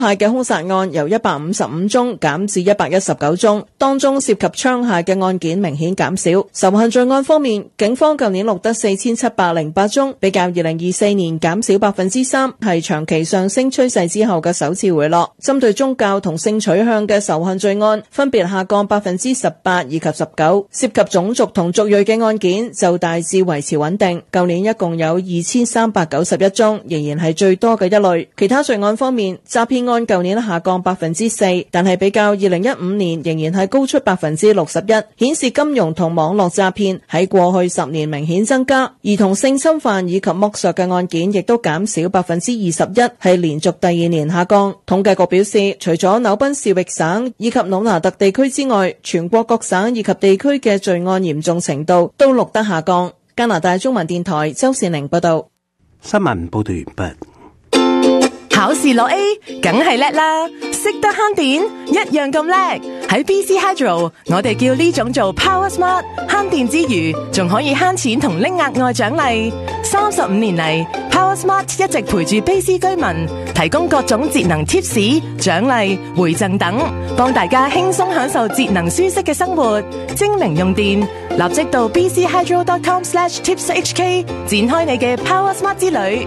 械嘅兇殺案由155宗減至119宗，當中涉及槍械嘅案件明顯減少。仇恨罪案方面，警方舊年錄得4708宗，比較2024年減少3%，係長期上升趨勢之後嘅首次回落。針對宗教同性取向嘅仇恨罪案分別下降18%以及19%，涉及種族同族裔嘅案件就大致維持穩定。舊年一共有2391宗，仍然係最多嘅一類。其他罪案方面，詐騙案舊年下降4%，但係比較2015年仍然係高出61%，顯示金融同網絡詐騙喺過去10年明顯增加。兒童性侵犯以及剝削嘅案件亦都減少21%，係連續第2年下降。統計局表示，除咗紐賓士域省以及努拿特地區之外，全國各省以及地區嘅罪案嚴重程度都錄得下降。加拿大中文電台周善玲報道。 新聞報道完畢。 考試攞 A， 梗係叻啦，識得慳電一樣咁叻。喺 BC Hydro， 我哋叫呢種做 Power Smart， 慳電之餘，仲可以慳錢同拎額外獎勵。35年嚟 ，Power Smart 一直陪住 BC 居民，提供各種節能 tips、獎勵、回贈等，幫大家輕鬆享受節能舒適嘅生活，精明用電。立即到 bchydro.com/tipshk 展開你嘅 Power Smart 之旅。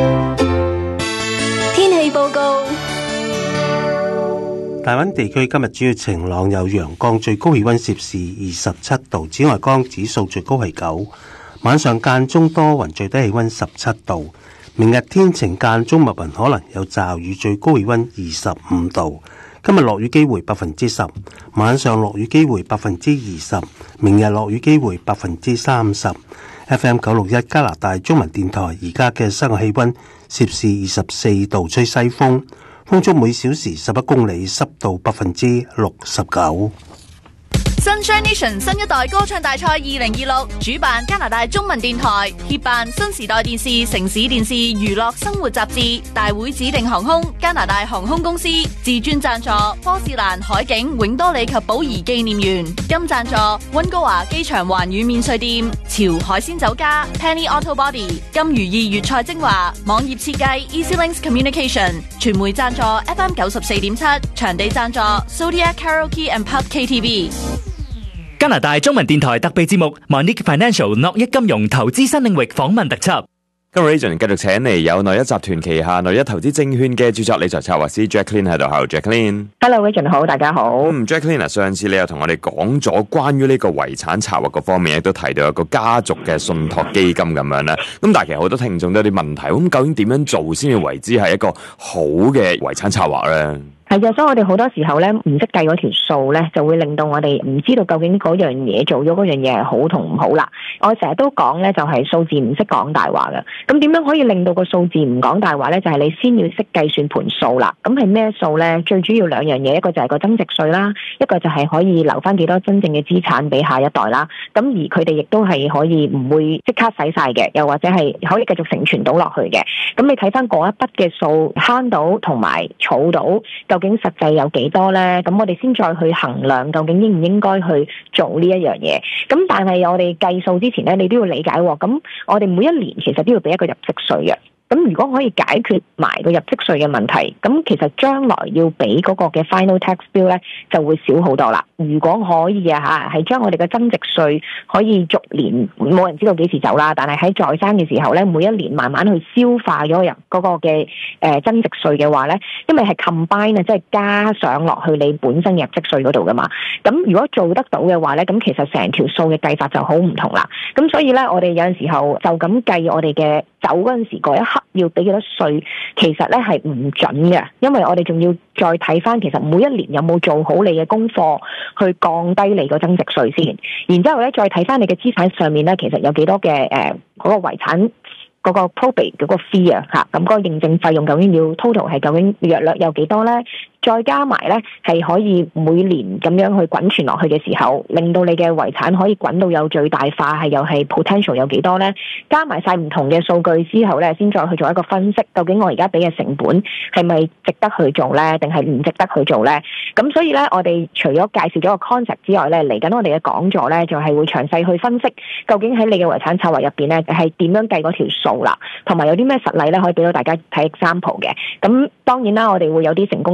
天氣報告。 大溫地區今日主要晴朗有陽光，最高氣溫攝氏27度，紫外光指數最高係9。晚上間中多雲，最低氣溫17度。明日天晴間中密雲，可能有驟雨，最高氣溫25度。今日落雨機會10%，晚上落雨機會20%，明日落雨機會30%。FM 961加拿大中文電台而家嘅室外氣溫攝氏24度，吹西風，風速每小時11公里，濕度69%。 Sunshine Nation 新一代歌唱大賽2026主辦加拿大中文電台，協辦新時代電視、城市電視、娛樂生活雜誌，大會指定航空加拿大航空公司，至尊贊助波士蘭海景永多里及寶儀紀念園，金贊助溫哥華機場環宇免稅店、潮海鮮酒家、Penny Auto Body、金如意粵菜精華、網頁設計 EasyLinks Communication， 傳媒贊助 FM 94.7， 場地贊助 Zodiac Karaoke and Pub KTV。 加拿大中文電台特備節目 Monique Financial 諾益金融投資新領域訪問特輯。 今日 Region 繼續請嚟有內一集團旗下內一投資證券嘅著作理財策劃師 Jacqueline 喺度。好 Jacqueline。Hello Region 好，大家好。 Jacqueline 上次你又同我哋講咗關於呢個遺產策劃嗰方面，亦都提到有個家族嘅信託基金咁樣啦。咁但係其實好多聽眾都有啲問題，咁究竟點樣做先至為之係一個好嘅遺產策劃咧？ 係嘅，所以我哋好多時候咧唔識計嗰條數咧，就會令到我哋唔知道究竟嗰樣嘢做咗嗰樣嘢係好同唔好啦。我成日都講咧，就係數字唔識講大話嘅。咁點樣可以令到個數字唔講大話咧？就係你先要識計算盤數啦。咁係咩數咧？最主要兩樣嘢，一個就係個增值稅啦，一個就係可以留翻幾多真正嘅資產俾下一代啦。咁而佢哋亦都係可以唔會即刻使晒嘅，又或者係可以繼續承傳到落去嘅。咁你睇翻嗰一筆嘅數慳到同埋儲到，究竟實際有幾多呢？咁我哋先再去衡量究竟應唔應該去做呢一樣嘢。咁但係我哋計數之前呢，你都要理解喎。咁我哋每一年其實都要俾一個入息稅嘅。咁如果可以解決埋個入息稅嘅問題，咁其實將來要俾嗰個嘅 final tax bill 咧就會少好多啦。如果可以係將我哋嘅增值稅可以逐年，冇人知道幾時走啦，但係喺在生嘅時候咧，每一年慢慢去消化咗入嗰個嘅增值稅嘅話咧，因為係 combine 即係加上落去你本身入息稅嗰度噶嘛。咁如果做得到嘅話咧，咁其實成條數嘅計法就好唔同啦。咁所以咧，我哋有陣時候就咁計我哋嘅走嗰陣時嗰一刻要俾幾多稅，其實咧係唔準嘅，因為我哋仲要再睇翻其實每一年有冇做好你嘅功課去降低你個增值稅先，然之後咧再睇翻你嘅資產上面咧，其實有幾多嘅嗰個遺產嗰個 probate 嗰個 fee 啊嚇，咁嗰個認證費用究竟要 total 係究竟約略有幾多咧？ 再加埋咧係可以每年咁樣去滾存落去嘅時候，令到你嘅遺產可以滾到有最大化，係又係 potential 有幾多咧？加埋晒唔同嘅數據之後咧，先再去做一個分析，究竟我而家俾嘅成本係咪值得去做咧，定係唔值得去做咧？咁所以咧，我哋除咗介紹咗個 concept 之外咧，嚟緊我哋嘅講座咧，就係會詳細去分析究竟喺你嘅遺產策劃入邊咧，係點樣計嗰條數啦，同埋有啲咩實例咧可以俾到大家睇 example 嘅。咁當然啦，我哋會有啲成功